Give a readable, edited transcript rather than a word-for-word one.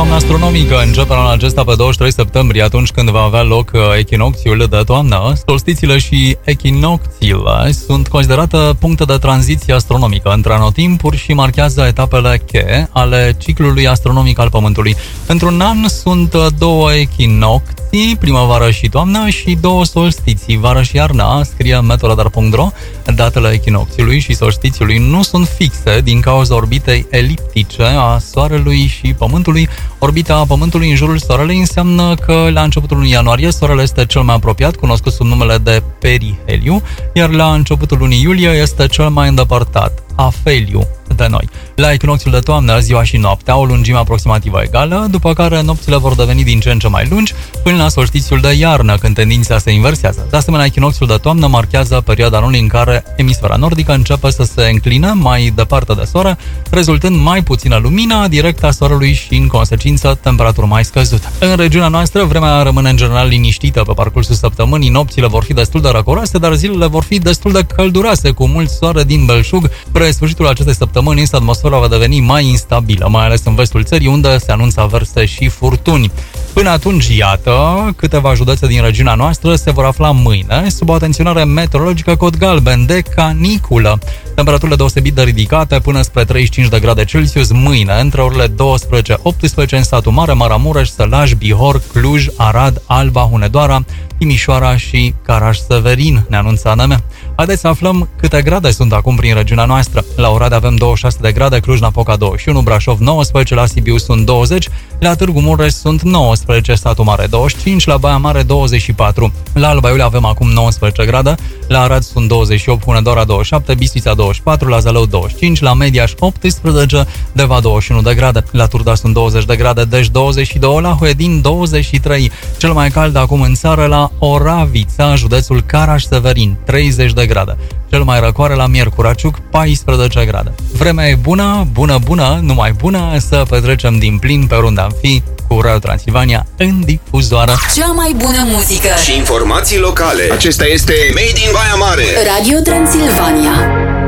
toamnă astronomică începe anul acesta pe 23 septembrie, atunci când va avea loc echinocțiul de toamnă. Solstițiile și echinocțiile sunt considerate puncte de tranziție astronomică între anotimpuri și marchează etapele cheie ale ciclului astronomic al Pământului. Într-un an sunt două echinocții, primăvară și toamnă, și două solstiții, vară și iarna, scrie meteoradar.ro. Datele echinocțiului și solstițiului nu sunt fixe din cauza orbitei eliptice a Soarelui și Pământului. Orbita Pământului în jurul Soarelui înseamnă că la începutul lunii ianuarie Soarele este cel mai apropiat, cunoscut sub numele de periheliu, iar la începutul lunii iulie este cel mai îndepărtat, afeliu, de noi. La echinocțiul de toamnă, ziua și noaptea au o lungime aproximativă egală, după care nopțile vor deveni din ce în ce mai lungi, până la solstițiul de iarnă, când tendința se inversează. De asemenea, echinocțiul de toamnă marchează perioada anului în care emisfera nordică începe să se înclină mai departe de soare, rezultând mai puțină lumină directă a soarelui și, în consecință, temperaturi mai scăzute. În regiunea noastră, vremea rămâne în general liniștită pe parcursul săptămânii, nopțile vor fi destul de răcoroase, dar zilele vor fi destul de călduroase, cu mult soare din belșug. Spre sfârșitul acestei săptămâni, însă, atmosfera va deveni mai instabilă, mai ales în vestul țării, unde se anunță averse și furtuni. Până atunci, iată, câteva județe din regiunea noastră se vor afla mâine sub o atenționare meteorologică cod galben de caniculă. Temperaturile deosebit de ridicate până spre 35 de grade Celsius mâine, între orele 12-18 în satul Mare, Maramureș, Sălaș, Bihor, Cluj, Arad, Alba, Hunedoara, Timișoara și Caraș-Severin, ne anunță ANM. Haideți să aflăm câte grade sunt acum prin regiunea noastră. La Oradea avem 26 de grade, Cluj-Napoca 21, Brașov 19, la Sibiu sunt 20, la Târgu Mureș sunt 19, satul Mare 25, la Baia Mare 24. La Alba Iulia avem acum 19 grade, la Arad sunt 28, Hunedoara 27, Bistrița 24, la Zalău 25, la Mediaș 18, Deva 21 de grade, la Turda sunt 20 de grade, Dej 22, la Huedin 23. Cel mai cald acum în țară la Oravița, județul Caraș-Severin, 30 de grade. Cel mai răcoare la Miercuraciuc, 14 grade. Vremea e bună, bună, numai bună, să petrecem din plin pe oriunde am fi cu Radio Transilvania în difuzoară. Cea mai bună muzică și informații locale. Acesta este Made in Baia Mare. Radio Transilvania.